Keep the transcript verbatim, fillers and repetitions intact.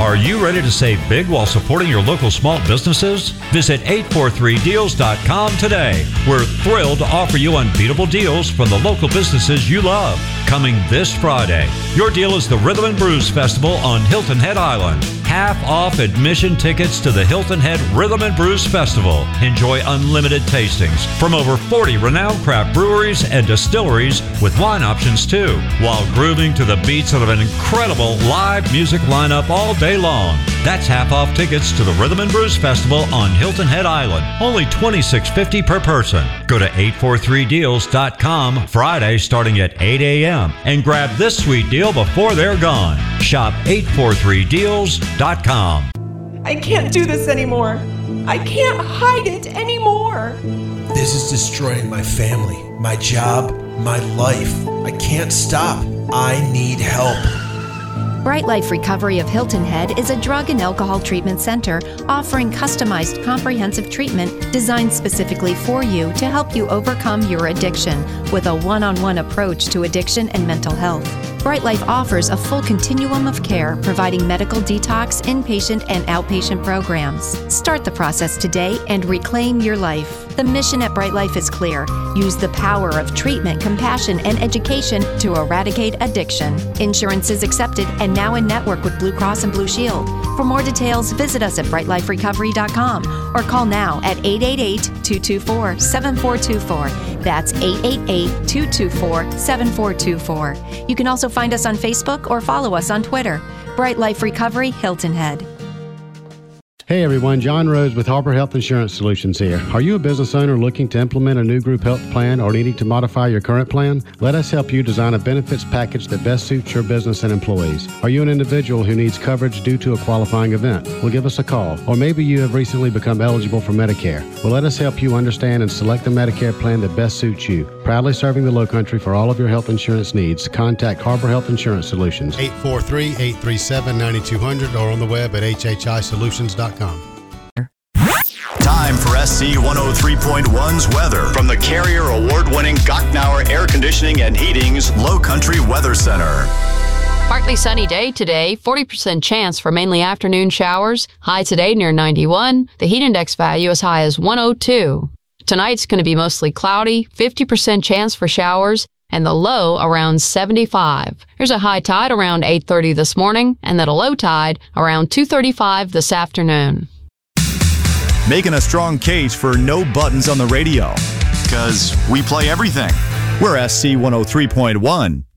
Are you ready to save big while supporting your local small businesses? Visit eight four three deals dot com today. We're thrilled to offer you unbeatable deals from the local businesses you love. Coming this Friday, your deal is the Rhythm and Brews Festival on Hilton Head Island. Half off admission tickets to the Hilton Head Rhythm and Brews Festival. Enjoy unlimited tastings from over forty renowned craft breweries and distilleries with wine options too, while grooving to the beats of an incredible live music lineup all day long. That's half off tickets to the Rhythm and Brews Festival on Hilton Head Island. Only twenty-six fifty per person. Go to eight four three deals dot com Friday starting at eight a.m. and grab this sweet deal before they're gone. Shop eight four three deals dot com. I can't do this anymore. I can't hide it anymore. This is destroying my family, my job, my life. I can't stop. I need help. Bright Life Recovery of Hilton Head is a drug and alcohol treatment center offering customized comprehensive treatment designed specifically for you to help you overcome your addiction with a one-on-one approach to addiction and mental health. Bright Life offers a full continuum of care, providing medical detox, inpatient, and outpatient programs. Start the process today and reclaim your life. The mission at Bright Life is clear. Use the power of treatment, compassion, and education to eradicate addiction. Insurance is accepted and now in network with Blue Cross and Blue Shield. For more details, visit us at bright life recovery dot com or call now at eight eight eight, two two four, seven four two four. That's eight eight eight, two two four, seven four two four. You can also find us on Facebook or follow us on Twitter. Bright Life Recovery, Hilton Head. Hey everyone, John Rose with Harbor Health Insurance Solutions here. Are you a business owner looking to implement a new group health plan or needing to modify your current plan? Let us help you design a benefits package that best suits your business and employees. Are you an individual who needs coverage due to a qualifying event? Well, give us a call. Or maybe you have recently become eligible for Medicare. Well, let us help you understand and select the Medicare plan that best suits you. Proudly serving the Lowcountry for all of your health insurance needs. Contact Harbor Health Insurance Solutions. eight four three, eight three seven, nine two zero zero or on the web at h h i solutions dot com. Time for S C one oh three point one's weather from the Carrier Award-winning Gocknauer Air Conditioning and Heating's Low Country Weather Center. Partly sunny day today, forty percent chance for mainly afternoon showers. High today near ninety-one. The heat index value as high as one oh two. Tonight's going to be mostly cloudy, fifty percent chance for showers, and the low around seventy-five. There's a high tide around eight thirty this morning, and then a low tide around two thirty-five this afternoon. Making a strong case for no buttons on the radio. Because we play everything. We're S C one oh three point one.